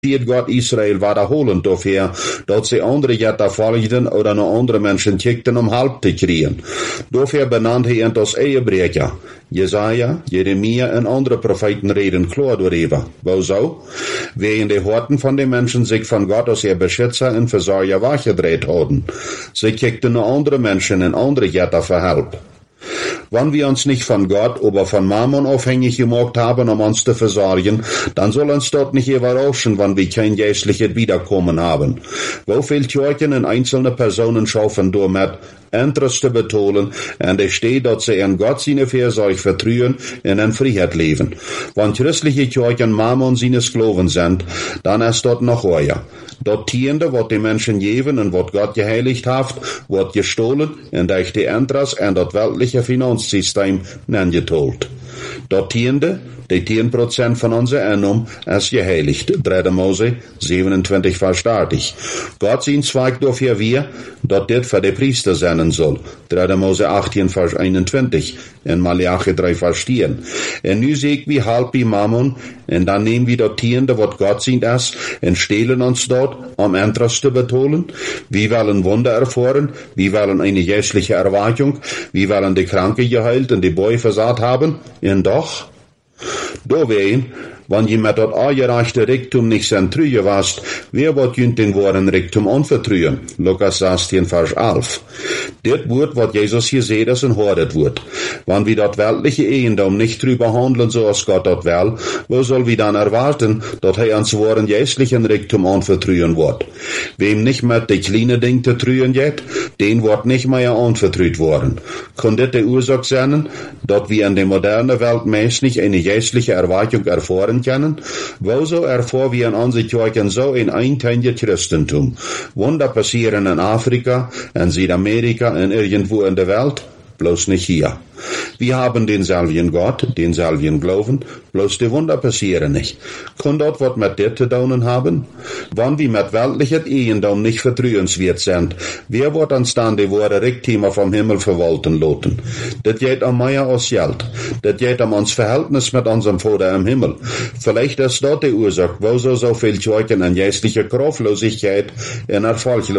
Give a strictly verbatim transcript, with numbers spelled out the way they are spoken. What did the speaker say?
sieht Gott Israel wiederholen dafür, dass sie andere Jätter folgten oder noch andere Menschen kickten, um Halb zu kriegen. Dafür benannt er ihn als Ehebrecher. Jesaja, Jeremia und andere Propheten reden klar darüber. Wieso? Wegen die Horten von den Menschen sich von Gott als ihr Beschützer und Versorger weggedreht haben. Sie kickten noch andere Menschen und andere Jätter für Hilfe. Wenn wir uns nicht von Gott, aber von Mammon abhängig gemacht haben, um uns zu versorgen, dann soll uns dort nicht überraschen, wenn wir kein geistliches Wiederkommen haben. Wo viel Kirchen und einzelne Personen schaffen damit, anderes zu betonen, und es steht, dass sie in Gott seine Fürsorge vertrauen und in Freiheit leben. Wenn christliche Kirchen Mammon seines Glauben sind, dann ist dort noch euer. Dort Tiende, was die Menschen geben und was Gott geheiligt hat, wird gestohlen und durch die Entras und das weltliche Finanzsystem nenngetolt. Dort Tiende, die zehn Prozent von unserer Einnahme ist geheiligt. dritter Mose siebenundzwanzig, Vers dreißig. Gott sein Zweig dafür wir, dass das für die Priester sein soll. dritter Mose achtzehn, Vers einundzwanzig. In Malachi drei, Vers zehn. Und nu sehe ich wie halb wie Mammon, und dann nehmen wir das Tiende, was Gott sein ist, und stehlen uns dort, um Entras zu betonen. Wir wollen Wunder erfahren, wir wollen eine geistliche Erwartung, wir wollen die Kranke geheilt und die Bäume versaat haben, und doch, da wehen, wenn je met dat aangereichte Rektum nicht sein Trüge warst, wer wird jünt den wahren Rektum anvertrühen? Lukas sechzehn, Vers elf. Das Wort, was Jesus hier seht, ist ein hordet Wort. Wenn wir dat weltliche Eiendom nicht drüber handeln, so als Gott dat will, wo soll wir dann erwarten, dass er uns wahren geistlichen Rektum anvertrühen wird? Wem nicht mehr die kleine Dinge zu trühen jet, den wird nicht mehr anvertrüht worden. Kann das die Ursache sein, dass wir in der modernen Welt meist nicht eine geistliche Erwartung erfahren können? Wieso erfahren wir in unseren Kirchen so ein einteiliges Christentum? Wunder passieren in Afrika, in Südamerika und irgendwo in der Welt, bloß nicht hier. Wir haben denselben Gott, denselben Glauben, bloß die Wunder passieren nicht. Kann dort was mit dir zu tun haben? Wenn wir mit weltlichem Eiendom nicht vertrauenswert sind, wer wird uns dann die wahre Reichtümer vom Himmel verwalten lassen? Das geht um mehr als Geld. Das geht um uns Verhältnis mit unserem Vater im Himmel. Vielleicht ist dort die Ursache, wieso so viel Kirchen in geistlicher Kraftlosigkeit in Erfolglosigkeit